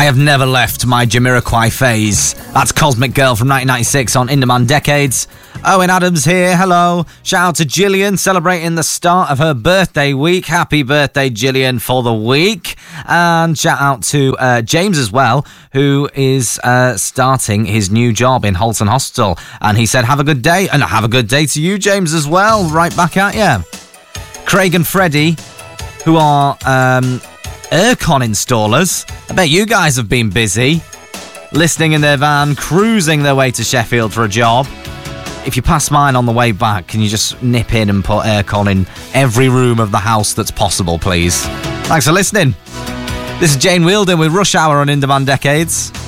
I have never left my Jamiroquai phase. That's Cosmic Girl from 1996 on Indie Decades. Owen Adams here, hello. Shout out to Gillian, celebrating the start of her birthday week. Happy birthday, Gillian, for the week. And shout out to James as well, who is starting his new job in Halton Hospital. And he said, have a good day. And have a good day to you, James, as well. Right back at you. Craig and Freddie, who are aircon installers. I bet you guys have been busy, listening in their van, cruising their way to Sheffield for a job. If you pass mine on the way back, can you just nip in and put aircon in every room of the house that's possible, please? Thanks for listening. This is Jane Wielden with Rush Hour on Indie Decades.